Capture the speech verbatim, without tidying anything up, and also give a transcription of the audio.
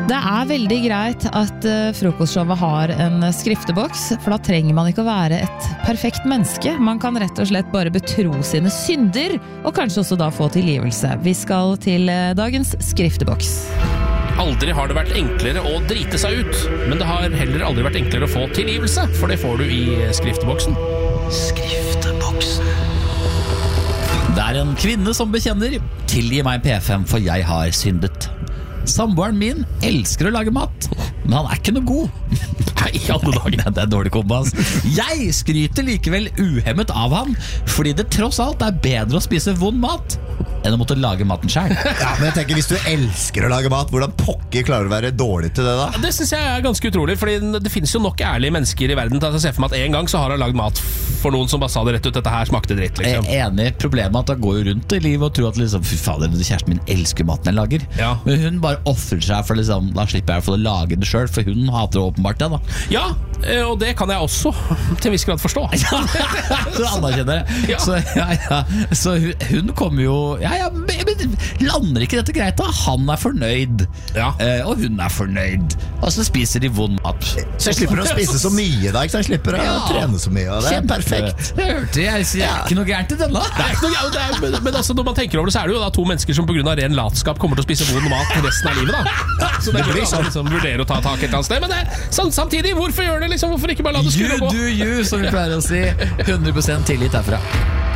Det er veldig greit at uh, frokostshowet har en skrifteboks, for da trenger man ikke å være et perfekt menneske. Man kan rett og slett bare betro sine synder, og kanskje også da få tilgivelse. Vi skal til uh, dagens skrifteboks. Aldri har det vært enklere å drite seg ut, men det har heller aldri vært enklere å få tilgivelse, for det får du i skrifteboksen. Skrifteboksen. Det er en kvinne som bekjenner: tilgi meg P fem, for jeg har syndet. Samboeren min elsker å lage mat, men han er ikke noe god. Nei, alle dager. Det er dårlig kombo, altså. Jeg skryter likevel uhemmet av han, fordi det tross alt er bedre å spise vond mat enn å måtte lage maten selv. Ja, men jeg tenker, hvis du elsker å lage mat, hvordan pokker klarer du å være dårlig til det da? Det synes jeg er ganske utrolig, fordi det finnes jo nok ærlige mennesker i verden til å se for meg at en gang så har han lagd mat for noen som bare sa det rett ut: dette her smakte dritt, liksom. Jeg er enig i problemet at han går jo rundt i livet og tror at liksom, fy fader, kjæresten min elsker maten jeg lager. Ja. Men hun bare offrer seg for liksom, da slipper jeg å få lage det selv, for hun hater åpenbart det da. Ja, og det kan jeg også til en viss grad forstå. Så anerkjenner det. Ja. Så, ja, ja. Så hun, hun kommer jo ja, ja, men lander ikke dette greit da? Han er fornøyd, ja. eh, og hun er fornøyd, og så spiser de vond mat. Så jeg slipper å spise så mye da, ikke sant? Jeg slipper å Ja. trene så mye, og det er Kjempe. perfekt. Det hørte jeg, så jeg er ikke noe gærent i denne. Det er ikke noe gærent, det er, men, men altså, når man tenker over det, så er det jo da to mennesker som på grunn av ren latskap kommer til å spise vond mat resten av livet da. Så det, det blir sånn liksom, vurdere å ta tak et eller annet sted. Men det, sånn, samtidig, hvorfor gjør det liksom? Hvorfor ikke bare la det You skure og gå? do you, som vi pleier å si. hundre prosent tillit herfra.